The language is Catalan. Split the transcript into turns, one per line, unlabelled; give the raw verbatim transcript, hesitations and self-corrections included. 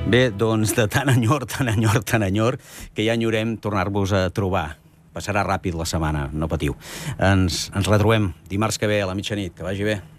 Bé, doncs de tan enyor, tan enyor, tan enyor, que ja enyorem tornar-vos a trobar. Passarà ràpid la setmana, no patiu. Ens, ens retrobem dimarts que ve a la mitjanit. Que vagi bé.